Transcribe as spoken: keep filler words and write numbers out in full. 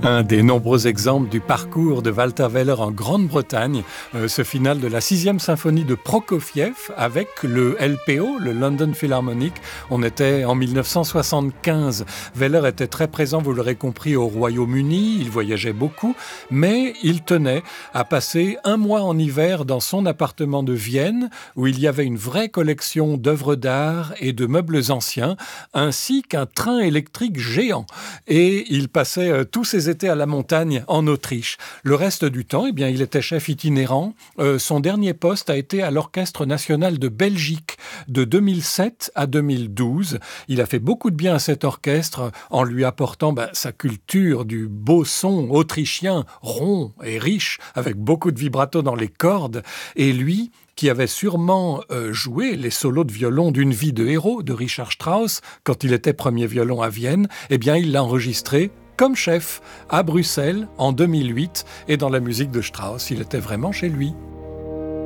Un des nombreux exemples du parcours de Walter Weller en Grande-Bretagne, euh, ce final de la sixième symphonie de Prokofiev avec le L P O, le London Philharmonic. On était en mille neuf cent soixante-quinze. Weller était très présent, vous l'aurez compris, au Royaume-Uni. Il voyageait beaucoup, mais il tenait à passer un mois en hiver dans son appartement de Vienne, où il y avait une vraie collection d'œuvres d'art et de meubles anciens, ainsi qu'un train électrique géant. Et il passait euh, tous ses été à la montagne en Autriche. Le reste du temps, eh bien, il était chef itinérant. Euh, son dernier poste a été à l'Orchestre national de Belgique de deux mille sept à deux mille douze. Il a fait beaucoup de bien à cet orchestre en lui apportant ben, sa culture du beau son autrichien, rond et riche, avec beaucoup de vibrato dans les cordes. Et lui, qui avait sûrement euh, joué les solos de violon d'une vie de héros de Richard Strauss quand il était premier violon à Vienne, eh bien, il l'a enregistré comme chef à Bruxelles en deux mille huit et dans la musique de Strauss, il était vraiment chez lui.